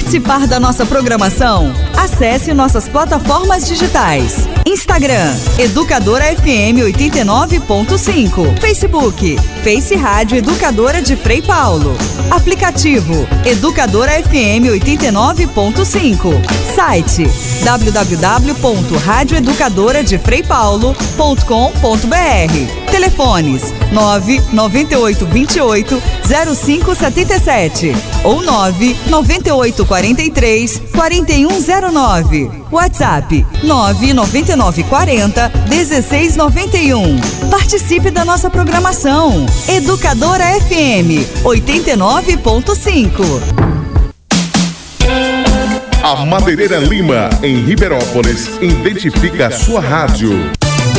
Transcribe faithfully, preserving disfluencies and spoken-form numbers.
participar da nossa programação? Acesse nossas plataformas digitais. Instagram, Educadora F M oitenta e nove ponto cinco. Facebook, Face Rádio Educadora de Frei Paulo. Aplicativo, Educadora F M oitenta e nove ponto cinco. Site, w w w ponto rádio educadora de frei paulo ponto com ponto b r. Telefones nove nove oito dois oito zero cinco sete sete ou nove nove oito quatro três quatro um zero nove. WhatsApp nove nove nove quatro zero um seis nove um. Participe da nossa programação. Educadora F M oitenta e nove ponto cinco. A Madeireira Lima, em Ribeirópolis, identifica a sua rádio.